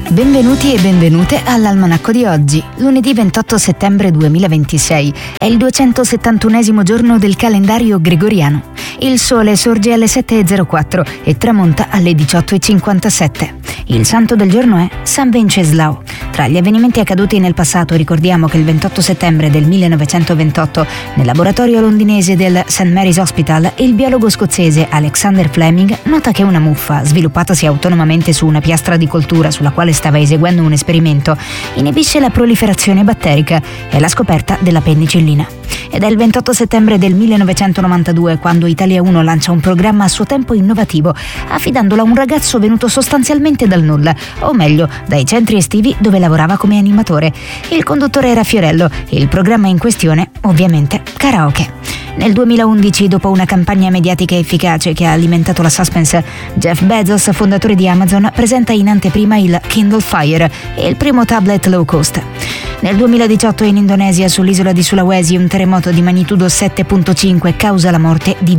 Benvenuti e benvenute all'Almanacco di oggi, lunedì 28 settembre 2026. È il 271esimo giorno del calendario gregoriano. Il sole sorge alle 7:04 e tramonta alle 18:57. Il santo del giorno è San Venceslao. Tra gli avvenimenti accaduti nel passato ricordiamo che il 28 settembre del 1928, nel laboratorio londinese del St. Mary's Hospital, il biologo scozzese Alexander Fleming nota che una muffa, sviluppatasi autonomamente su una piastra di coltura sulla quale stava eseguendo un esperimento, inibisce la proliferazione batterica e la scoperta della penicillina. Ed è il 28 settembre del 1992 quando Italia 1 lancia un programma a suo tempo innovativo, affidandolo a un ragazzo venuto sostanzialmente dal nulla, o meglio, dai centri estivi dove lavorava come animatore. Il conduttore era Fiorello e il programma in questione, ovviamente, karaoke. Nel 2011, dopo una campagna mediatica efficace che ha alimentato la suspense, Jeff Bezos, fondatore di Amazon, presenta in anteprima il Kindle Fire, il primo tablet low cost. Nel 2018 in Indonesia, sull'isola di Sulawesi, un terremoto di magnitudo 7.5 causa la morte di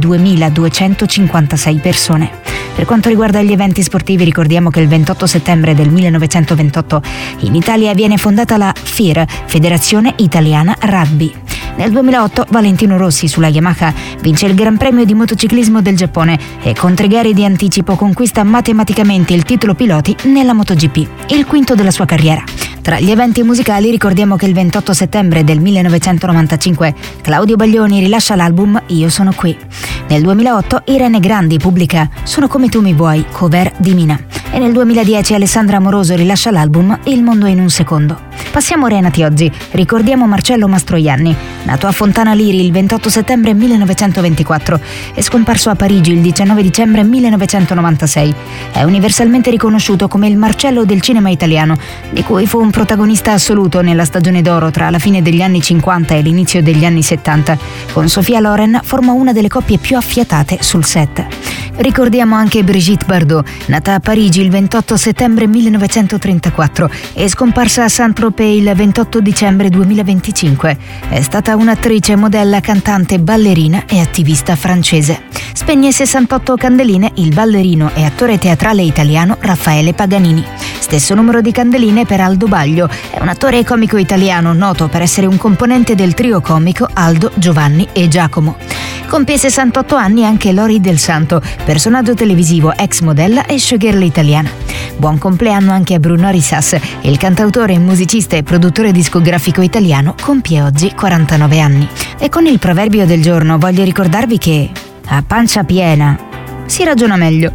2.256 persone. Per quanto riguarda gli eventi sportivi, ricordiamo che il 28 settembre del 1928 in Italia viene fondata la FIR, Federazione Italiana Rugby. Nel 2008 Valentino Rossi sulla Yamaha vince il Gran Premio di motociclismo del Giappone e con 3 gare di anticipo conquista matematicamente il titolo piloti nella MotoGP, il quinto della sua carriera. Tra gli eventi musicali ricordiamo che il 28 settembre del 1995 Claudio Baglioni rilascia l'album Io sono qui. Nel 2008 Irene Grandi pubblica Sono come tu mi vuoi, cover di Mina. E nel 2010 Alessandra Amoroso rilascia l'album Il mondo in un secondo. Passiamo ora ai nati oggi. Ricordiamo Marcello Mastroianni, nato a Fontana Liri il 28 settembre 1924 e scomparso a Parigi il 19 dicembre 1996. È universalmente riconosciuto come il Marcello del cinema italiano, di cui fu un protagonista assoluto nella stagione d'oro tra la fine degli anni 50 e l'inizio degli anni 70. Con Sofia Loren formò una delle coppie più affiatate sul set. Ricordiamo anche Brigitte Bardot, nata a Parigi il 28 settembre 1934 e scomparsa a Saint-Tropez il 28 dicembre 2025. È stata un'attrice, modella, cantante, ballerina e attivista francese. Spegne 68 candeline il ballerino e attore teatrale italiano Raffaele Paganini. Stesso numero di candeline per Aldo Baglio, è un attore e comico italiano noto per essere un componente del trio comico Aldo, Giovanni e Giacomo. Compie 68 anni anche Lori Del Santo, personaggio televisivo, ex modella e showgirl italiana. Buon compleanno anche a Bruno Risas, il cantautore, musicista e produttore discografico italiano, compie oggi 49 anni. E con il proverbio del giorno voglio ricordarvi che a pancia piena si ragiona meglio.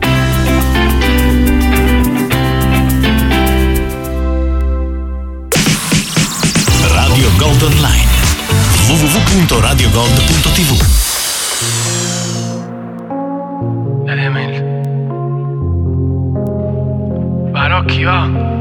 Radio Gold Online, www.radiogold.tv. Barocchi va.